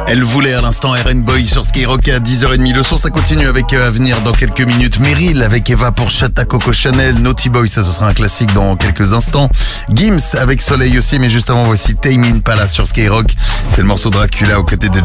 Elle voulait à l'instant RN Boy sur Skyrock à 10h30. Le son, ça continue avec à venir dans quelques minutes. Meryl avec Eva pour Chata Coco Chanel. Naughty Boy, ça ce sera un classique dans quelques instants. Gims avec Soleil aussi, mais juste avant voici Tame Impala sur Skyrock. C'est le morceau Dracula aux côtés de